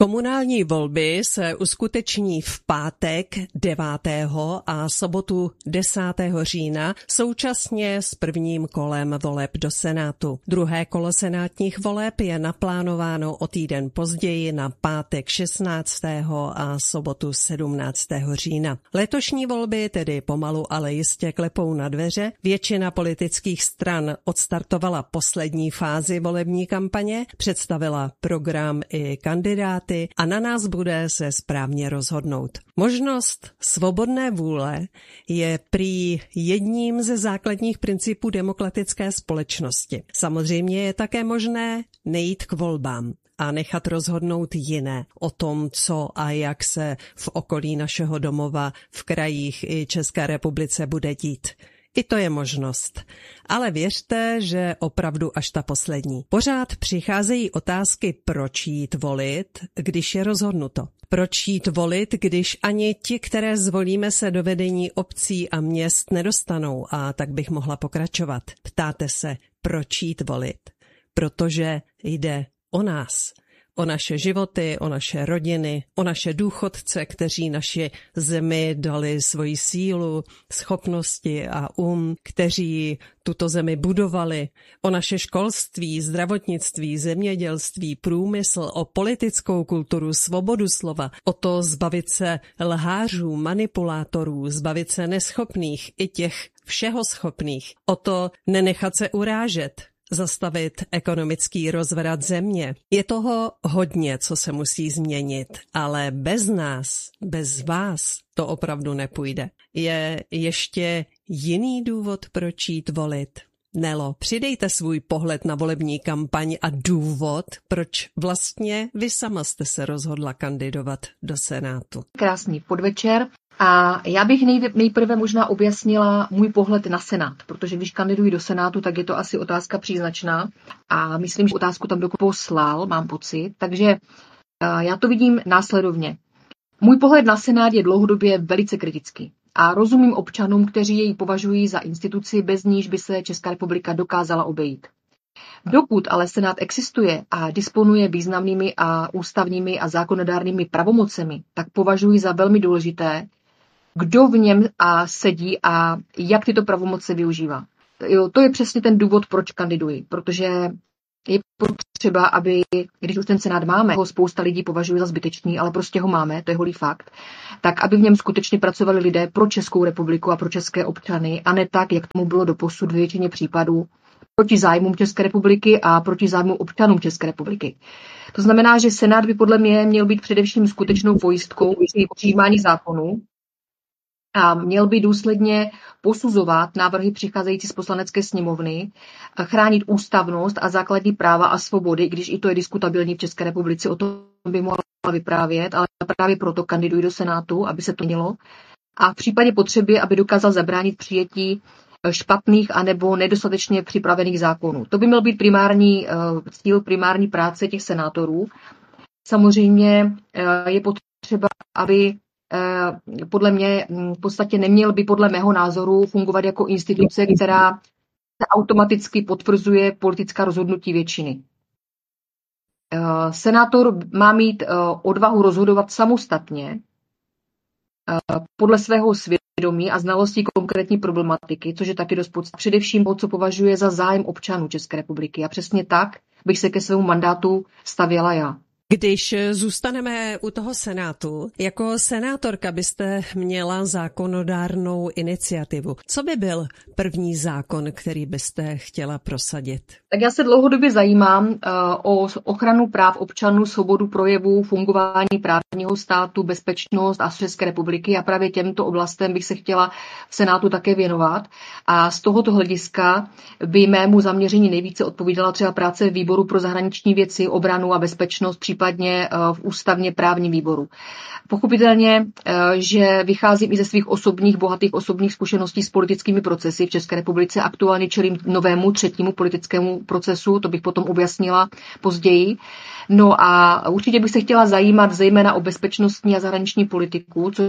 Komunální volby se uskuteční v pátek 9. a sobotu 10. října současně s prvním kolem voleb do Senátu. Druhé kolo senátních voleb je naplánováno o týden později na pátek 16. a sobotu 17. října. Letošní volby tedy pomalu, ale jistě klepou na dveře. Většina politických stran odstartovala poslední fázi volební kampaně, představila program i kandidáty a na nás bude se správně rozhodnout. Možnost svobodné vůle je prý jedním ze základních principů demokratické společnosti. Samozřejmě je také možné nejít k volbám a nechat rozhodnout jiné o tom, co a jak se v okolí našeho domova, v krajích i České republice bude dít. I to je možnost. Ale věřte, že opravdu až ta poslední. Pořád přicházejí otázky, proč jít volit, když je rozhodnuto. Proč jít volit, když ani ti, které zvolíme, se do vedení obcí a měst nedostanou, a tak bych mohla pokračovat. Ptáte se, proč jít volit? Protože jde o nás. O naše životy, o naše rodiny, o naše důchodce, kteří naši zemi dali svoji sílu, schopnosti a kteří tuto zemi budovali, o naše školství, zdravotnictví, zemědělství, průmysl, o politickou kulturu, svobodu slova, o to zbavit se lhářů, manipulátorů, zbavit se neschopných i těch všeho schopných, o to nenechat se urážet, zastavit ekonomický rozvrat země. Je toho hodně, co se musí změnit, ale bez nás, bez vás to opravdu nepůjde. Je ještě jiný důvod, proč jít volit? Nelo, přidejte svůj pohled na volební kampaň a důvod, proč vlastně vy sama jste se rozhodla kandidovat do Senátu. Krásný podvečer. A já bych nejprve možná objasnila můj pohled na Senát, protože když kandiduji do Senátu, tak je to asi otázka příznačná a myslím, že otázku tam dokonce poslal, mám pocit, takže já to vidím následovně. Můj pohled na Senát je dlouhodobě velice kritický a rozumím občanům, kteří jej považují za instituci, bez níž by se Česká republika dokázala obejít. Dokud ale Senát existuje a disponuje významnými a ústavními a zákonodárnými pravomocemi, tak považuji za velmi důležité, kdo v něm sedí a jak tyto pravomoci využívá. To je přesně ten důvod, proč kandiduji, protože je potřeba, aby, když už ten Senát máme, ho spousta lidí považuje za zbytečný, ale prostě ho máme, to je holý fakt, tak aby v něm skutečně pracovali lidé pro Českou republiku a pro české občany, a ne tak, jak tomu bylo doposud v většině případů, proti zájmům České republiky a proti zájmům občanům České republiky. To znamená, že Senát by podle mě měl být především skutečnou pojistkou při přijímání zákonů a měl by důsledně posuzovat návrhy přicházející z poslanecké sněmovny, chránit ústavnost a základní práva a svobody, když i to je diskutabilní v České republice, o tom by mohla vyprávět, ale právě proto kandiduji do Senátu, aby se to mělo. A v případě potřeby, aby dokázal zabránit přijetí špatných anebo nedostatečně připravených zákonů. To by měl být primární cíl, primární práce těch senátorů. Samozřejmě je potřeba, aby podle mě v podstatě neměl by podle mého názoru fungovat jako instituce, která automaticky potvrzuje politická rozhodnutí většiny. Senátor má mít odvahu rozhodovat samostatně podle svého svědomí a znalosti konkrétní problematiky, což je taky dost podstatné. Především to, co považuje za zájem občanů České republiky. A přesně tak bych se ke svému mandátu stavěla já. Když zůstaneme u toho Senátu, jako senátorka byste měla zákonodárnou iniciativu. Co by byl první zákon, který byste chtěla prosadit? Tak já se dlouhodobě zajímám o ochranu práv občanů, svobodu projevu, fungování právního státu, bezpečnost a České republiky a právě těmto oblastem bych se chtěla v Senátu také věnovat. A z tohoto hlediska by mému zaměření nejvíce odpovídala třeba práce výboru pro zahraniční věci, obranu a bezpečnost, případně v ústavně právním výboru. Pochopitelně, že vycházím i ze svých bohatých osobních zkušeností s politickými procesy v České republice. Aktuálně čelím novému třetímu politickému procesu, to bych potom objasnila později. No a určitě bych se chtěla zajímat zejména o bezpečnostní a zahraniční politiku, což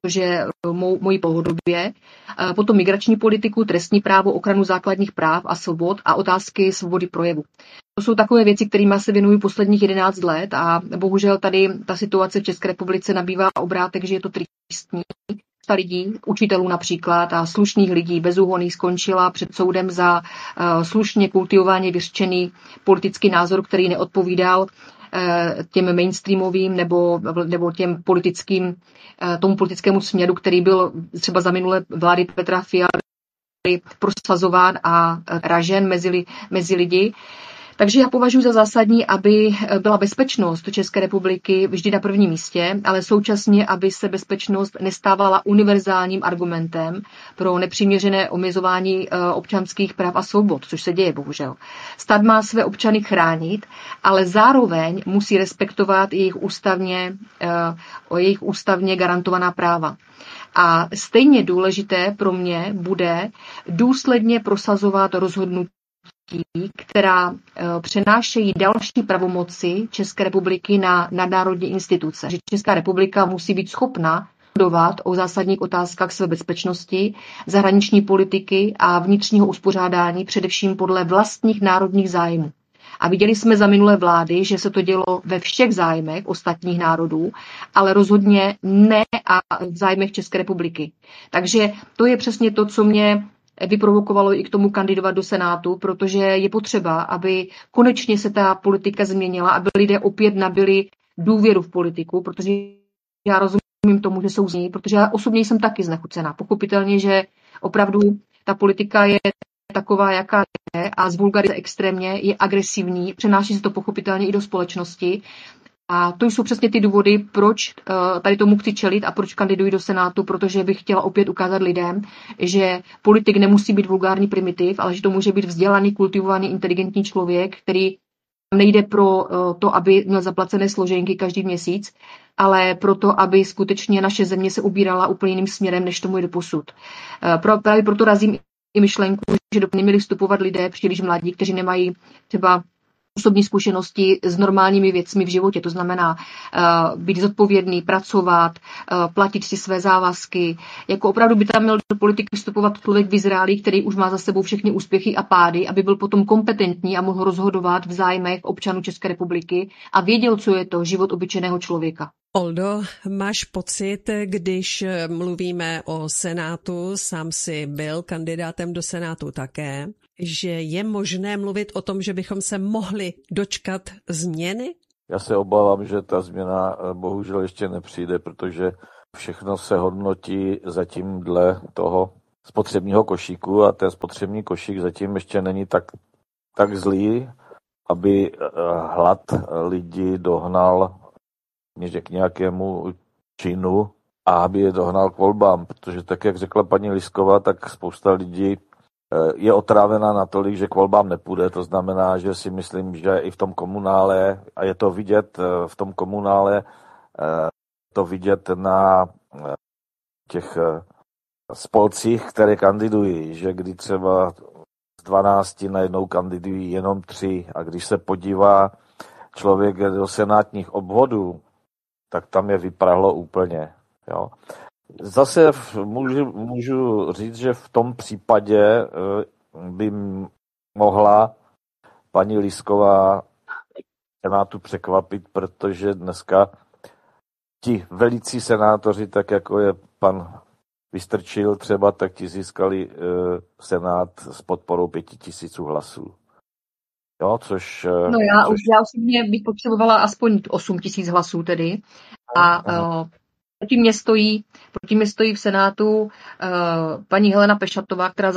protože mojí pohodobě. Potom migrační politiku, trestní právo, ochranu základních práv a svobod a otázky svobody projevu. To jsou takové věci, kterými se věnuju posledních 11 let a bohužel tady ta situace v České republice nabývá obrátek, že je to tristní. Lidí, učitelů například a slušných lidí bezúhonných skončila před soudem za slušně kultivovaně vyřčený politický názor, který neodpovídal těm mainstreamovým nebo těm tomu politickému směru, který byl třeba za minulé vlády Petra Fialy prosazován a ražen mezi lidi. Takže já považuji za zásadní, aby byla bezpečnost České republiky vždy na prvním místě, ale současně, aby se bezpečnost nestávala univerzálním argumentem pro nepřiměřené omezování občanských práv a svobod, což se děje bohužel. Stát má své občany chránit, ale zároveň musí respektovat jejich ústavně garantovaná práva. A stejně důležité pro mě bude důsledně prosazovat rozhodnutí, která přenášejí další pravomoci České republiky na nadnárodní instituce. Že Česká republika musí být schopna rozhodovat o zásadních otázkách své bezpečnosti, zahraniční politiky a vnitřního uspořádání především podle vlastních národních zájmů. A viděli jsme za minulé vlády, že se to dělo ve všech zájmech ostatních národů, ale rozhodně ne a v zájmech České republiky. Takže to je přesně to, co mě vyprovokovalo i k tomu kandidovat do Senátu, protože je potřeba, aby konečně se ta politika změnila, aby lidé opět nabili důvěru v politiku, protože já rozumím tomu, že jsou z ní, protože já osobně jsem taky znechucená. Pochopitelně, že opravdu ta politika je taková, jaká je a zvulgarizuje extrémně, je agresivní, přenáší se to pochopitelně i do společnosti. A to jsou přesně ty důvody, proč tady tomu chci čelit a proč kandiduji do Senátu, protože bych chtěla opět ukázat lidem, že politik nemusí být vulgární primitiv, ale že to může být vzdělaný, kultivovaný, inteligentní člověk, který nejde pro to, aby měl zaplacené složenky každý měsíc, ale proto, aby skutečně naše země se ubírala úplně jiným směrem, než tomu je doposud. Právě proto razím i myšlenku, že do neměli vstupovat lidé příliš mladí, kteří nemají třeba osobní zkušenosti s normálními věcmi v životě, to znamená být zodpovědný, pracovat, platit si své závazky. Jako opravdu by tam měl do politiky vstupovat člověk vyzrálý, který už má za sebou všechny úspěchy a pády, aby byl potom kompetentní a mohl rozhodovat v zájmech občanů České republiky a věděl, co je to život obyčejného člověka. Oldo, máš pocit, když mluvíme o Senátu, sám si byl kandidátem do Senátu také, že je možné mluvit o tom, že bychom se mohli dočkat změny? Já se obávám, že ta změna bohužel ještě nepřijde, protože všechno se hodnotí zatím dle toho spotřebního košíku a ten spotřební košík zatím ještě není tak zlý, aby hlad lidí dohnal k nějakému činu a aby je dohnal k volbám, protože tak, jak řekla paní Lisková, tak spousta lidí je otrávená natolik, že k volbám nepůjde. To znamená, že si myslím, že i v tom komunále, a je to vidět v tom komunále, to vidět na těch spolcích, které kandidují, že kdy třeba z 12 najednou kandidují jenom 3 a když se podívá člověk do senátních obvodů, tak tam je vyprahlo úplně. Jo. Zase můžu říct, že v tom případě by mohla paní Lisková Senátu překvapit, protože dneska ti velicí senátoři, tak jako je pan Vystrčil třeba, tak ti získali Senát s podporou 5 000 hlasů. Jo, což... No já osobně bych potřebovala aspoň 8 000 hlasů tedy. A proti mě stojí v Senátu paní Helena Pešatová, která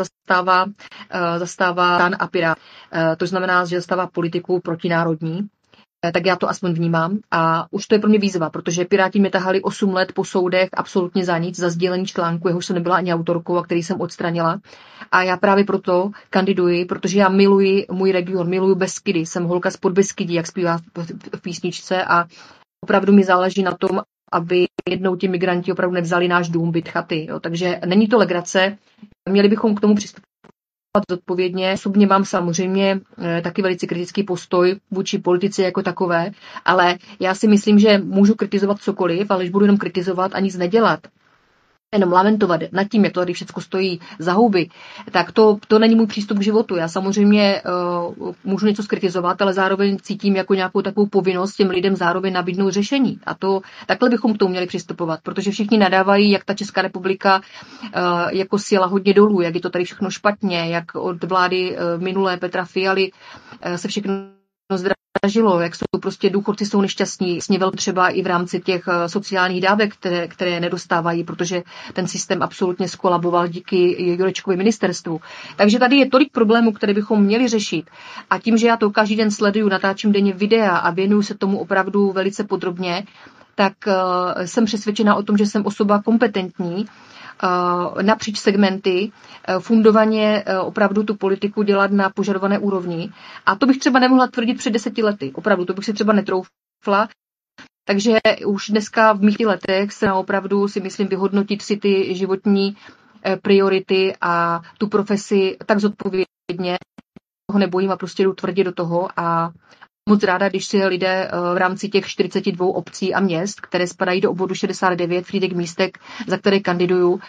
zastává STAN a Pirát. To znamená, že zastává politiku protinárodní. Tak já to aspoň vnímám. A už to je pro mě výzva, protože Piráti mě tahali 8 let po soudech absolutně za nic, za sdílení článku, jehož jsem nebyla ani autorkou a který jsem odstranila. A já právě proto kandiduji, protože já miluji můj region, miluji Beskydy. Jsem holka z Podbeskydí, jak zpívá v písničce a opravdu mi záleží na tom, aby jednou ti migranti opravdu nevzali náš dům, byt, chaty. Jo. Takže není to legrace, měli bychom k tomu přistupovat zodpovědně. Osobně mám samozřejmě taky velice kritický postoj vůči politice jako takové, ale já si myslím, že můžu kritizovat cokoliv, ale když budu jenom kritizovat a nic nedělat, jenom lamentovat nad tím, jak to tady všechno stojí za houby, tak to není můj přístup k životu. Já samozřejmě můžu něco skritizovat, ale zároveň cítím jako nějakou takovou povinnost těm lidem zároveň nabídnout řešení. A takhle bychom k tomu měli přistupovat, protože všichni nadávají, jak ta Česká republika jako sjela hodně dolů, jak je to tady všechno špatně, jak od vlády minulé Petra Fialy se všechno zdražilo, jak jsou prostě důchodci jsou nešťastní, vlastně velmi třeba i v rámci těch sociálních dávek, které nedostávají, protože ten systém absolutně skolaboval díky Jurečkovi ministerstvu. Takže tady je tolik problémů, které bychom měli řešit. A tím, že já to každý den sleduju, natáčím denně videa a věnuju se tomu opravdu velice podrobně, tak jsem přesvědčena o tom, že jsem osoba kompetentní, napříč segmenty, fundovaně opravdu tu politiku dělat na požadované úrovni. A to bych třeba nemohla tvrdit před 10 lety. Opravdu, to bych si třeba netroufla. Takže už dneska v mých letech se opravdu si myslím vyhodnotit si ty životní priority a tu profesi tak zodpovědně, toho nebojím a prostě jdu tvrdě do toho a moc ráda, když si lidé v rámci těch 42 obcí a měst, které spadají do obvodu 69, Frýdek Místek, za které kandiduju,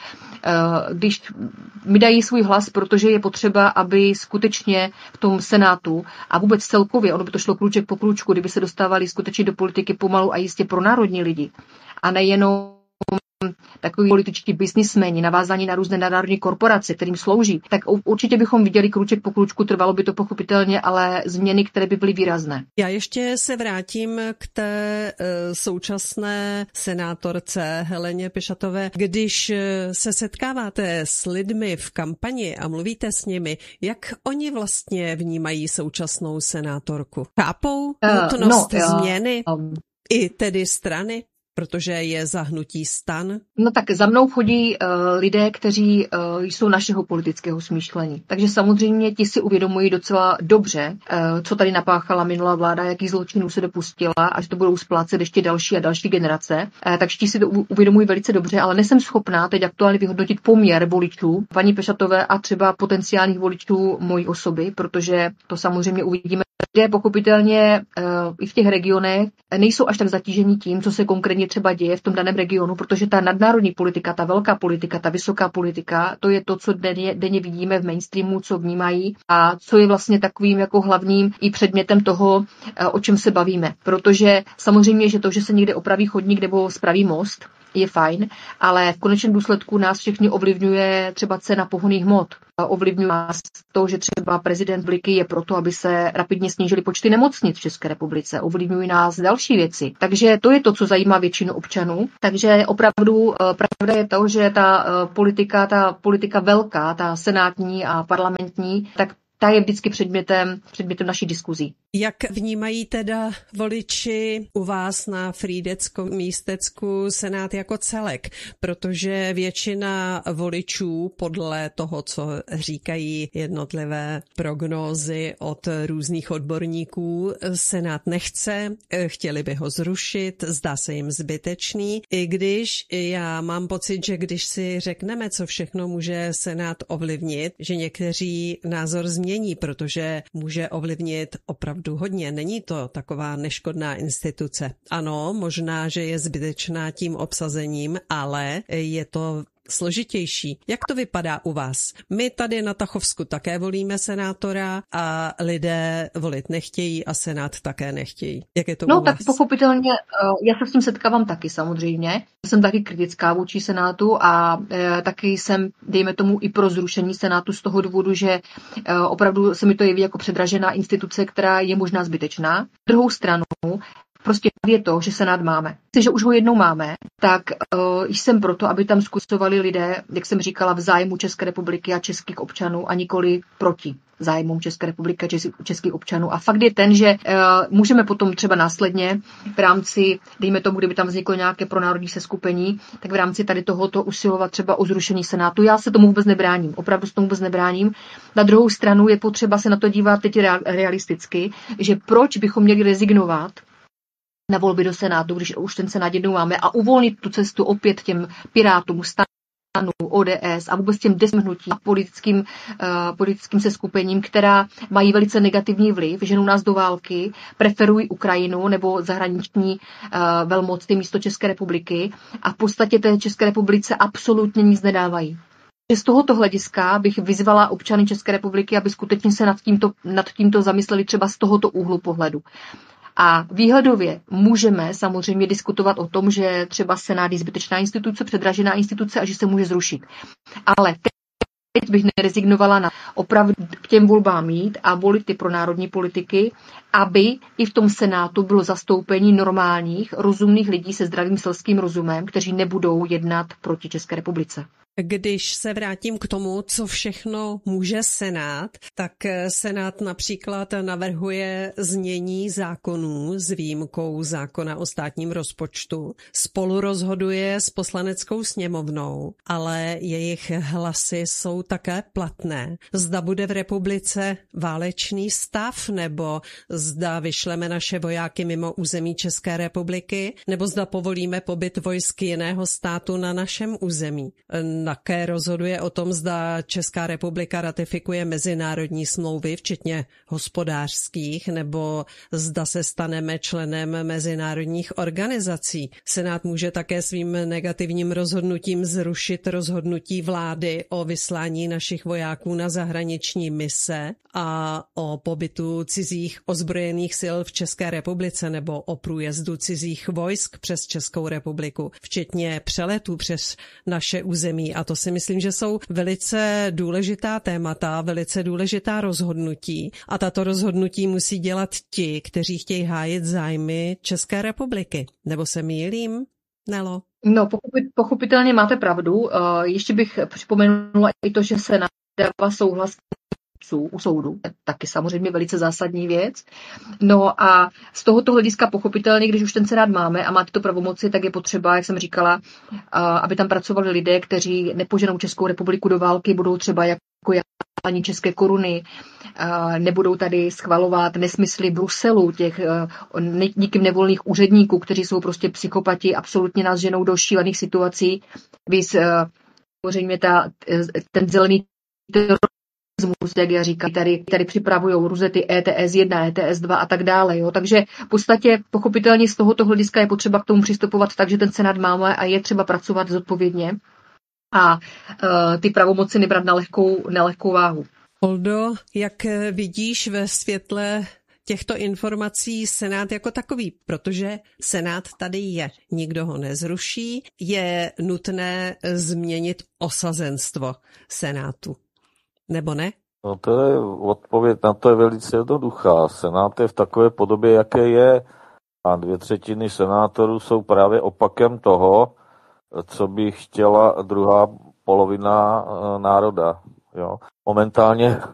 když mi dají svůj hlas, protože je potřeba, aby skutečně v tom Senátu a vůbec celkově, ono by to šlo krůček po krůčku, kdyby se dostávali skutečně do politiky pomalu a jistě pro národní lidi a nejenom takový političtí biznismeni, navázaní na různé nadnárodní korporace, kterým slouží, tak určitě bychom viděli krůček po krůčku, trvalo by to pochopitelně, ale změny, které by byly výrazné. Já ještě se vrátím k té současné senátorce Heleně Pešatové. Když se setkáváte s lidmi v kampani a mluvíte s nimi, jak oni vlastně vnímají současnou senátorku? Chápou nutnost změny i tedy strany? Protože je za hnutí STAN? No tak za mnou chodí lidé, kteří jsou našeho politického smýšlení. Takže samozřejmě ti si uvědomují docela dobře, co tady napáchala minulá vláda, jaký zločinů se dopustila a že to budou splácet ještě další a další generace. Takže ti si to uvědomují velice dobře, ale nejsem schopná teď aktuálně vyhodnotit poměr voličů paní Pešatové a třeba potenciálních voličů mojí osoby, protože to samozřejmě uvidíme. Lidé pochopitelně i v těch regionech nejsou až tak zatížení tím, co se konkrétně třeba děje v tom daném regionu, protože ta nadnárodní politika, ta velká politika, ta vysoká politika, to je to, co denně vidíme v mainstreamu, co vnímají a co je vlastně takovým jako hlavním i předmětem toho, o čem se bavíme. Protože samozřejmě, že to, že se někde opraví chodník nebo spraví most, je fajn, ale v konečném důsledku nás všechny ovlivňuje třeba cena pohonných hmot. Ovlivňuje nás to, že třeba prezident Bliky je proto, aby se rapidně snížily počty nemocnic v České republice. Ovlivňují nás další věci. Takže to je to, co zajímá většinu občanů. Takže opravdu pravda je to, že ta politika velká, ta senátní a parlamentní, tak ta je vždycky předmětem naší diskuzí. Jak vnímají teda voliči u vás na Frýdecko-Místecku Senát jako celek? Protože většina voličů podle toho, co říkají jednotlivé prognózy od různých odborníků, Senát nechce, chtěli by ho zrušit, zdá se jim zbytečný, i když já mám pocit, že když si řekneme, co všechno může Senát ovlivnit, že někteří názor změní, protože může ovlivnit opravdu hodně. Není to taková neškodná instituce. Ano, možná, že je zbytečná tím obsazením, ale je to složitější. Jak to vypadá u vás? My tady na Tachovsku také volíme senátora a lidé volit nechtějí a senát také nechtějí. Jak je to u vás? No tak pochopitelně, já se s tím setkávám taky samozřejmě. Jsem taky kritická vůči senátu a taky jsem, dejme tomu, i pro zrušení senátu z toho důvodu, že opravdu se mi to jeví jako předražená instituce, která je možná zbytečná. Druhou stranu, prostě je to, že senát máme. Že už ho jednou máme, tak jsem proto, aby tam zkusovali lidé, jak jsem říkala, v zájmu České republiky a českých občanů a nikoli proti zájmům České republiky a českých občanů. A fakt je ten, že můžeme potom třeba následně v rámci, dejme tomu, kdyby tam vzniklo nějaké pronárodní seskupení, tak v rámci tady tohoto usilovat třeba o zrušení senátu. Já se tomu vůbec nebráním, opravdu se tomu vůbec nebráním. Na druhou stranu je potřeba se na to dívat teď realisticky, že proč bychom měli rezignovat na volby do senátu, když už ten senát jednou máme a uvolnit tu cestu opět těm pirátům, ODS a vůbec těm hnutí a politickým seskupením, která mají velice negativní vliv, ženou nás do války, preferují Ukrajinu nebo zahraniční velmocny místo České republiky a v podstatě té České republice absolutně nic nedávají. Z tohoto hlediska bych vyzvala občany České republiky, aby skutečně se nad tímto zamysleli třeba z tohoto úhlu pohledu. A výhledově můžeme samozřejmě diskutovat o tom, že třeba Senát je zbytečná instituce, předražená instituce a že se může zrušit. Ale teď bych nerezignovala na opravdu k těm volbám jít a volit ty pronárodní politiky, aby i v tom Senátu bylo zastoupení normálních, rozumných lidí se zdravým selským rozumem, kteří nebudou jednat proti České republice. Když se vrátím k tomu, co všechno může Senát, tak Senát například navrhuje znění zákonů s výjimkou zákona o státním rozpočtu. Spolu rozhoduje s poslaneckou sněmovnou, ale jejich hlasy jsou také platné. Zda bude v republice válečný stav, nebo zda vyšleme naše vojáky mimo území České republiky, nebo zda povolíme pobyt vojsk jiného státu na našem území. Také rozhoduje o tom, zda Česká republika ratifikuje mezinárodní smlouvy, včetně hospodářských, nebo zda se staneme členem mezinárodních organizací. Senát může také svým negativním rozhodnutím zrušit rozhodnutí vlády o vyslání našich vojáků na zahraniční mise a o pobytu cizích ozbrojených sil v České republice nebo o průjezdu cizích vojsk přes Českou republiku, včetně přeletů přes naše území. A to si myslím, že jsou velice důležitá témata, velice důležitá rozhodnutí. A tato rozhodnutí musí dělat ti, kteří chtějí hájit zájmy České republiky. Nebo se mýlím, Nelo? No, pochopitelně máte pravdu. Ještě bych připomenula i to, že se dává souhlas u soudu. Taky samozřejmě velice zásadní věc. No a z tohoto hlediska pochopitelně, když už ten Senát máme a má tyto pravomoci, tak je potřeba, jak jsem říkala, aby tam pracovali lidé, kteří nepoženou Českou republiku do války, budou třeba jako ani české koruny, nebudou tady schvalovat nesmysly Bruselu, těch nikým nevolných úředníků, kteří jsou prostě psychopati, absolutně nás ženou do šílených situací. Víc samozřejmě ten zelený jak já říkám, tady připravují různé ty ETS 1, ETS 2 a tak dále. Jo. Takže v podstatě pochopitelně z tohoto hlediska je potřeba k tomu přistupovat tak, že ten Senát máme a je třeba pracovat zodpovědně a ty pravomoci nebrat na lehkou váhu. Oldo, jak vidíš ve světle těchto informací Senát jako takový, protože Senát tady je, nikdo ho nezruší, je nutné změnit osazenstvo Senátu. Nebo ne? No to je odpověď na to je velice jednoduchá. Senát je v takové podobě, jaké je a 2/3 senátorů jsou právě opakem toho, co by chtěla druhá polovina národa. Jo. Momentálně